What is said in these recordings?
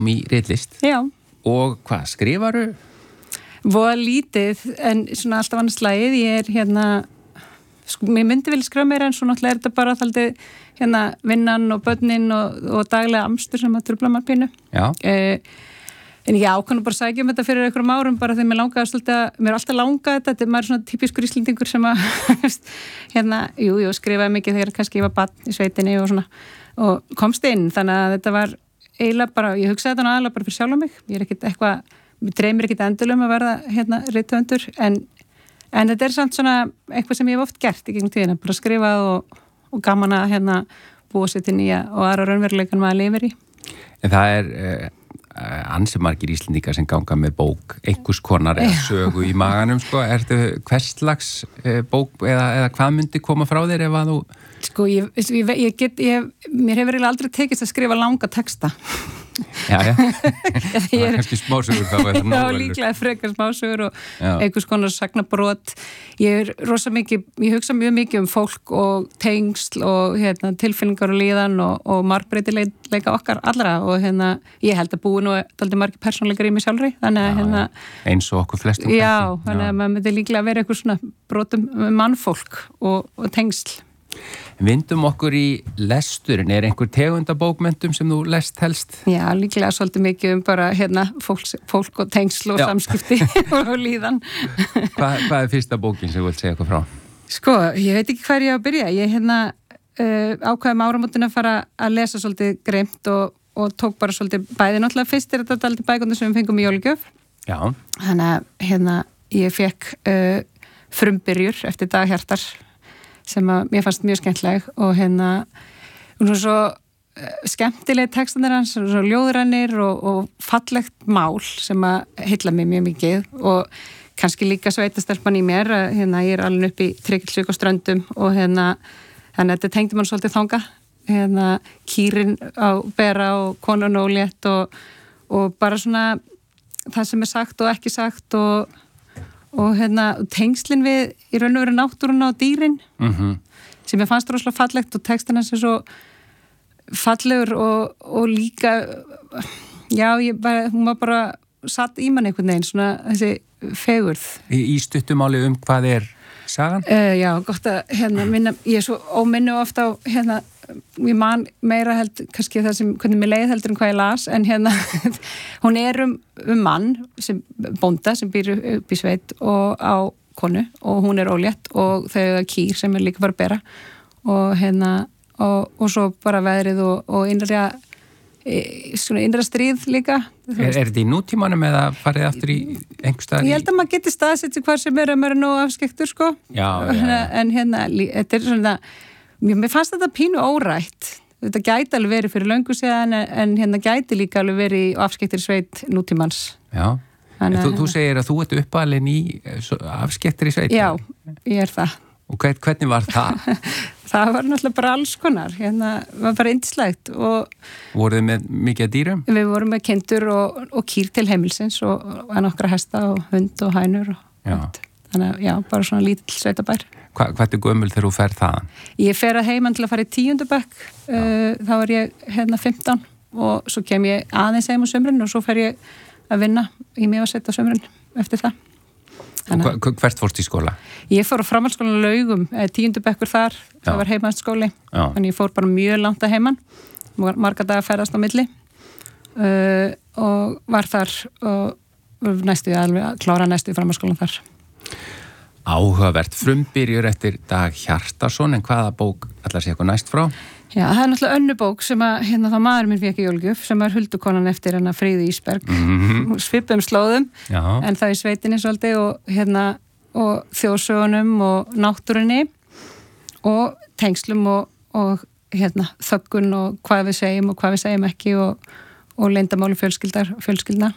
í ritlist. Já. Og hvað, skrifaru? Voða lítið, en svona alltaf annars slagið. Ég mér myndi vilja skrifa meira en svo náttúrulega þetta bara alltaf vinnan og börnin og daglega amstur sem að trufla maður pínu. Já. En ég ákvæmur bara að sækja þetta fyrir einhverjum árum bara þegar mér alltaf langað þetta maður er svona típiskur íslendingur sem að skrifaði mikið þegar kannski ég var barn í sveitinni og svona og komst inn, þannig að þetta var eiginlega bara, ég hugsaði þetta aðalega bara fyrir sjálf mig, ég er ekkit eitthvað, mér dreymir ekkit endurlega að verða rithöfundur, en þetta er samt svona eitthvað sem ég hef oft gert í gegnum tíðina, bara skrifað og gaman að búa sér til nýja og aðra raunveruleikan maður lifir í. En það er ansi margir Íslendingar sem ganga með bók einhvers konar eða sögu í maganum sko. Ertu hverslags bók eða hvað myndi koma frá þér ef að þú... Sko, mér hefur aldrei tekist að skrifa langa texta. Já. Það er kannski smásögur þá eða nóvelur. Já, líklega frekar smásögur og einhvers konar sagnabrot. Ég hugsa mjög mikið um fólk og tengsl og tilfinningar og líðan og margbreytileika okkar allra og ég held að búi nú dálítið margir persónuleikar í mig sjálfri, þannig að eins og okkur flestum. Já, þannig að maður myndi líklega vera eitthvað svona brotum mannfólk og tengsl. Vindum okkur í lesturinn, er einhver tegunda bókmenntum sem þú lest helst? Já, líklega svolítið mikið bara fólk og tengsl og samskipti og líðan. Hvað er fyrsta bókin sem þú vilt segja eitthvað frá? Sko, ég veit ekki hver ég á að byrja. Ég ákvaði áramótin að fara að lesa svolítið greimt og tók bara svolítið bæði. Náttúrulega fyrst er þetta alltaf bækundir sem við fengum í jólagjöf. Já. Þannig að ég fekk frumbyrjur eftir Dag Hjartar sem að mér fannst mjög skemmtileg og svo skemmtileg textanir hans, svo ljóðrænir og fallegt mál sem að heilla mig mjög mikið og kannski líka sveitastelpan í mér að ég er alveg upp í Tryggilsvík og Ströndum og þannig að þetta tengdi mann svolítið þanga kýrin á bera og konan og létt og bara svona það sem er sagt og ekki sagt og tengslin við í raun og veru náttúruna og dýrin sem ég fannst rosalega fallegt og textin hans er svo fallegur og líka hún var bara satt í mann einhvern veginn svona þessi fegurð. Í stuttumáli hvað er sagan? Já, gott að ég er svo óminnu ofta á ég man meira held kannski það sem hvernig mér leið heldur hvað ég las en hún er mann sem bónda sem býr upp í sveit og á konu og hún er ólétt og þau er kýr sem er líka bara að bera og svo bara veðrið og innra stríð líka. Er þetta í nútímanum eða farið aftur í einhver stað? Ég held að maður geti staðsett hvað sem er að maður er nóg afskektur sko. Já. En þetta er svona mér fannst þetta pínu órætt. Þetta gæti alveg verið fyrir löngu síðan en gæti líka alveg verið í afskekktir sveit nútímans. Já. En þú segir að þú ert uppalinn í afskekktir sveit? Já, ég er það. Og hvernig var það? Það var náttúrulega bara alls konar. Var bara yndislegt. Voruð þið með mikið af dýrum? Við vorum með kindur og kýr til heimilsins og nokkra hesta og hund og hænur og hund. Þannig að bara svona lítill sveitabær. Hvað er gömul þegar þú fer þaðan? Ég fer að heiman til að fara í 10. bekk. Þá er ég 15 og svo kem ég aðeins heim á sömrun og svo fer ég að vinna í Mývatnssveit á sömrun eftir það. Hvert fórst í skóla? Ég fór á framhaldsskólan Laugum, 10. bekkur þar, það var heimaðsskóli, þannig ég fór bara mjög langt að heiman, marga daga ferðast á milli og var þar og klára næstu í framhaldsskólan þar. Áhugavert, frumbyrjur eftir Dag Hjartarson, en hvaða bók ætlar sé eitthvað næst frá? Já, það er náttúrulega önnur bók sem að þá maður minn fékk í jólgjöf sem er Huldukonan eftir Fríðu Ísberg svipum slóðum, en það í sveitinni svolítið og þjóðsögunum og náttúrunni og tengslum og þöggun og hvað við segjum og hvað við segjum ekki og leyndamáli fjölskyldna.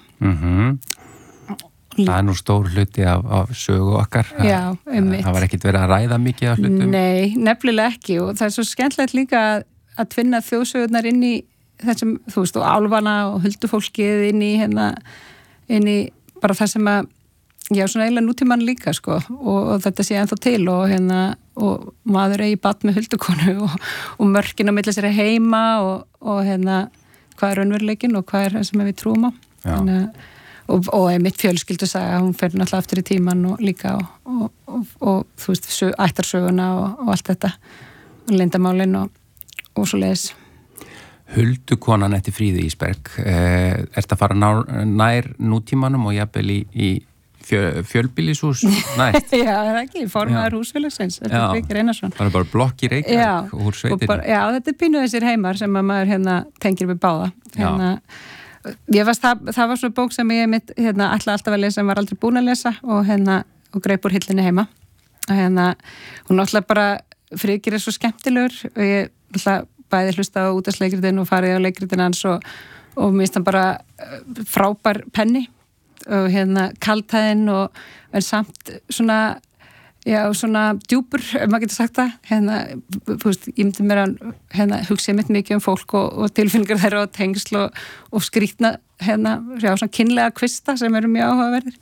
Það er nú stór hluti af sögu okkar. Já, einmitt. Það var ekkit verið að ræða mikið af hlutum. Nei, nefnilega ekki og það er svo skemmtilegt líka að tvinna þjóðsögurnar inn í þessum, þú veist, og álfana og huldufólkið inn í bara það sem að, svona eiginlega nútíman líka, sko, og þetta sé ennþá til og maður eigi barn með huldukonu og mörkin á milli sér heima og hvað er raunveruleikinn og hvað er það sem við trúum á. Þannig, og mitt fjölskyldu sagði að hún fer náttúrulega aftur í tíman og líka og þú veist, ættarsöguna og allt þetta og leyndamálin og svo leiðis. Huldukonan eftir Fríðu Ísberg, ertu að fara nær nútímanum og jafnvel í fjölbýlishús næst? Já, það ekki, formaður húsfélagsins, þetta er Friðrik Einarsson. Það er bara blokk í Reykjavík úr sveitinni. Já, þetta er pínu þessir heimar sem að maður tengir við báða. Það var svona bók sem ég mitt ætla alltaf að lesa, sem var aldrei búin að lesa og greip úr hillinni heima. Hún náttúrulega bara, Friðrik er svo skemmtilegur og ég náttúrulega bæði hlusta á útvarpsleikritin og farið á leikritin hans og mér finnst hann bara frábær penni og kaltæðin og en samt svona djúpur, ef maður getur sagt það þú veist, ég myndi mér að hugsa mitt mikið fólk og tilfinningar þeirra og tengsl og skrýtna svona kynlega kvista sem eru mjög áhugaverðir.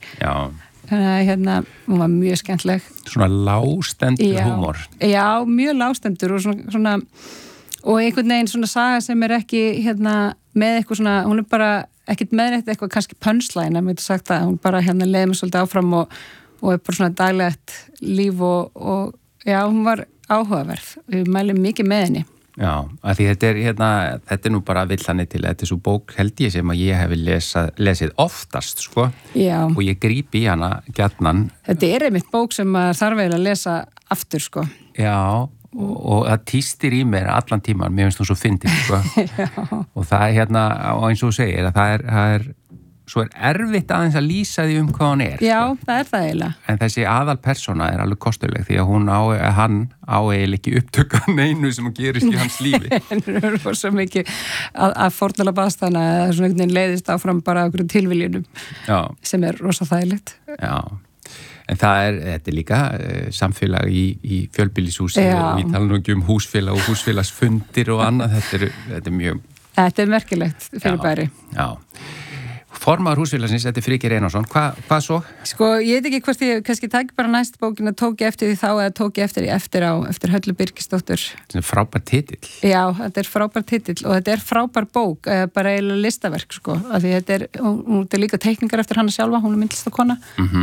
Þannig hún var mjög skemmtileg. Svona lágstendur húmor. Já, mjög lágstendur og svona og einhvern veginn svona saga sem er ekki með eitthvað svona, hún er bara ekkert með eitthvað kannski punchline, að mér hefði sagt að hún bara leiði mig svolítið áfram og er bara svona daglegt líf og já, hún var áhugaverð. Við mælum mikið með henni. Já, af því þetta er nú bara villanir til, þetta er svo bók held ég sem að ég hefi lesið oftast, sko. Já. Og ég grípi í hana gjarnan. Þetta er einmitt bók sem maður þarf eiginlega að lesa aftur, sko. Já, og það týstir í mér allan tíman, mér finnst þú svo fyndið, sko. Og það er og eins og þú segir, að það er svo erfitt aðeins að lýsa því hvað hún er. Já, sko. Það er það eiginlega. En þessi aðalpersóna er alveg kostuleg því að hann á eiginlega ekki upptökan einu sem gerist í hans lífi. Það er svo mikið að fórnala bastana eða svona einhvern veginn leiðist áfram bara okkur tilviljunum sem er rosa þægilegt. Já. En þetta er líka samfélag í fjölbýlishúsi og við talum ekki húsfélag og húsfélagsfundir og annað, þetta er mjög... Þetta er merkilegt fyrir bæri. Já. Formaður húsfélagsins, þetta er Friðrik Einarsson, hvað svo? Sko, ég veit ekki hvort ég kannski tæk bara næst bókin að tók eftir því þá eða tók eftir eftir Höllu Birgisdóttur. Þetta er frábær titill. Já, þetta er frábær titill og þetta er frábær bók, bara eiginlega listaverk, sko, af því hún er líka teikningar eftir hana sjálfa, hún er myndlistakona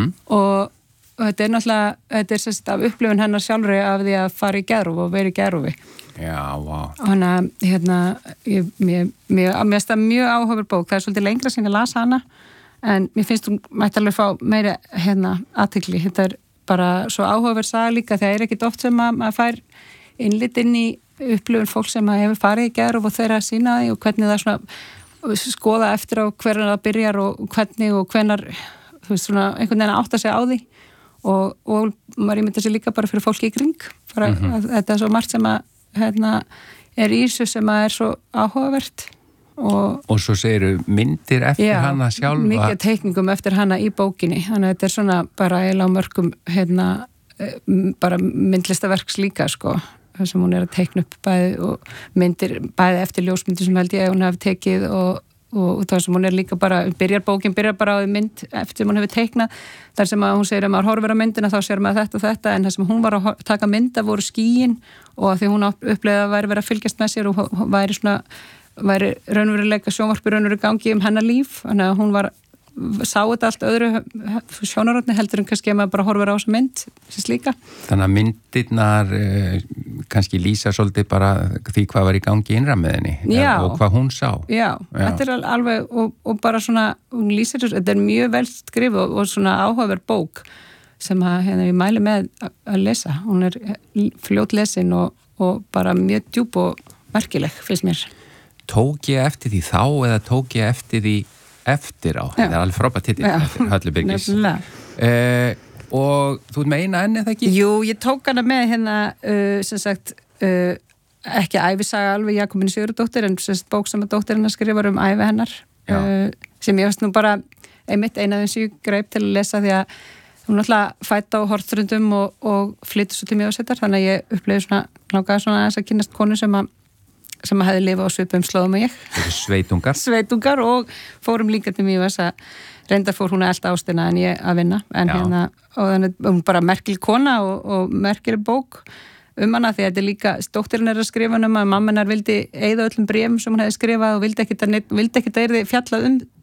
og þetta er náttúrulega, þetta er sérst af upplifun hennar sjálfri af því að fara í geðrof og vera í geðrofi. Já, vá. Þannig að mér finnst það mjög áhugaverð bók. Það er svolítið lengra sem ég las hana, en mér finnst hún mætti alveg fá meira athygli. Þetta er bara svo áhugaverð saga líka, það er ekkit oft sem að fær innlit inn í upplifun fólk sem hefur farið í geðrof og þeirra að sína því og hvernig það svona skoða eftir á hvernig það byrjar og hvernig og hvenar, þú veist, svona einhvern veginn að átta sig á því. Og maður ímynda sér líka bara fyrir fólki í kring bara þetta er svo margt sem að er í þessu sem að er svo áhugavert og svo segiru myndir eftir hana sjálfa mikið teikningum eftir hana í bókinni þannig að þetta er svona bara eiginlega á mörgum bara myndlistaverks líka sko þar sem hún er að teikna upp bæði og myndir bæði eftir ljósmyndir sem held ég að hún hafi tekið og það sem hún er líka bara, bókin byrjar bara á mynd eftir sem hún hefur teiknað þar sem að hún segir að maður horfir á myndina þá sér maður þetta og þetta en það sem hún var að taka mynda voru skýin og því hún uppleiði að væri verið að fylgjast með sér og væri raunveruleika sjónvarpi raunveruleika gangi hennar líf þannig að hún sá þetta allt öðru sjónarotni heldur en kannski að maður bara horfir á þessa mynd sem slíka. Þannig að myndirnar kannski lýsa svolítið bara því hvað var í gangi innra með henni og hvað hún sá. Já, þetta er alveg og bara svona, hún lýsir þessu, þetta er mjög vel skrifið og svona áhugaverð bók sem að ég mæli með að lesa. Hún er fljót lesin og bara mjög djúp og merkileg, finnst mér. Tók ég eftir því þá eða tók ég eftir því eftir á, þetta er alveg frábært titill Höllu Birgis og þú ert með eina enni það ekki? Jú, ég tók hana með sem sagt ekki ævisaga alveg Jakobínu Sigurðardóttir en sem sagt bók sem að dóttir hennar skrifar ævi hennar sem ég veist nú bara einmitt eina þeim síg greip til að lesa því að hún náttúrulega fætt á Hortströndum og flyttur svo til Mjóasettar þannig að ég upplifði svona langaði svona að kynast konu sem að hefði lifað á svipum slóðum og ég. Sveitungar. Sveitungar og fórum líka til mjög þess að reyndar fór hún að elda ástina en ég að vinna. En og þannig hún bara merkileg kona og merkileg bók hana því að þetta er líka, dóttirinn að skrifa að mamma hennar vildi eyða öllum bréfum sem hún hefði skrifað og vildi ekkit að yrði fjallað